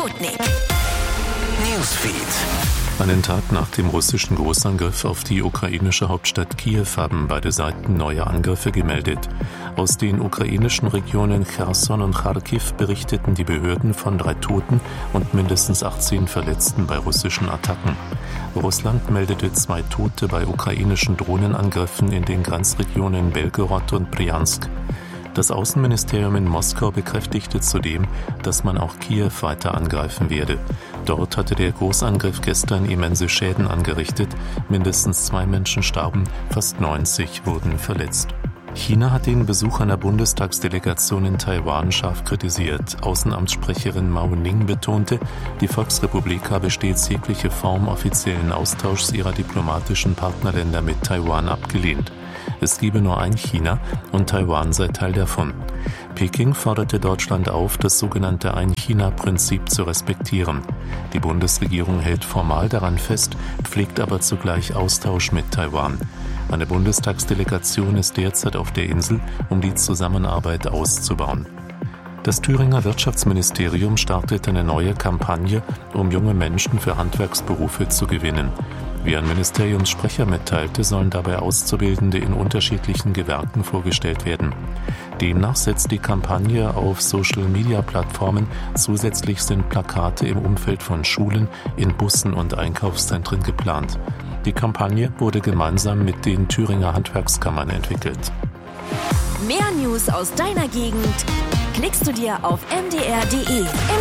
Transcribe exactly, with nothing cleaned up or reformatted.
Sputnik Newsfeed. Einen Tag nach dem russischen Großangriff auf die ukrainische Hauptstadt Kiew haben beide Seiten neue Angriffe gemeldet. Aus den ukrainischen Regionen Cherson und Charkiw berichteten die Behörden von drei Toten und mindestens achtzehn Verletzten bei russischen Attacken. Russland meldete zwei Tote bei ukrainischen Drohnenangriffen in den Grenzregionen Belgorod und Bryansk. Das Außenministerium in Moskau bekräftigte zudem, dass man auch Kiew weiter angreifen werde. Dort hatte der Großangriff gestern immense Schäden angerichtet. Mindestens zwei Menschen starben, fast neunzig wurden verletzt. China hat den Besuch einer Bundestagsdelegation in Taiwan scharf kritisiert. Außenamtssprecherin Mao Ning betonte, die Volksrepublik habe stets jegliche Form offiziellen Austauschs ihrer diplomatischen Partnerländer mit Taiwan abgelehnt. Es gebe nur ein China und Taiwan sei Teil davon. Peking forderte Deutschland auf, das sogenannte Ein-China-Prinzip zu respektieren. Die Bundesregierung hält formal daran fest, pflegt aber zugleich Austausch mit Taiwan. Eine Bundestagsdelegation ist derzeit auf der Insel, um die Zusammenarbeit auszubauen. Das Thüringer Wirtschaftsministerium startet eine neue Kampagne, um junge Menschen für Handwerksberufe zu gewinnen. Wie ein Ministeriumssprecher mitteilte, sollen dabei Auszubildende in unterschiedlichen Gewerken vorgestellt werden. Demnach setzt die Kampagne auf Social-Media-Plattformen. Zusätzlich sind Plakate im Umfeld von Schulen, in Bussen und Einkaufszentren geplant. Die Kampagne wurde gemeinsam mit den Thüringer Handwerkskammern entwickelt. Mehr News aus deiner Gegend klickst du dir auf m d r punkt d e.